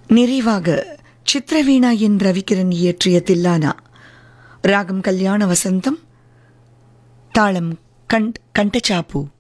நிறைவாக சித்ரவீணா என் ரவிக்கிரன் இயற்றிய தில்லானா, ராகம் கல்யாண வசந்தம், தாளம் கண்டச்சாப்பு.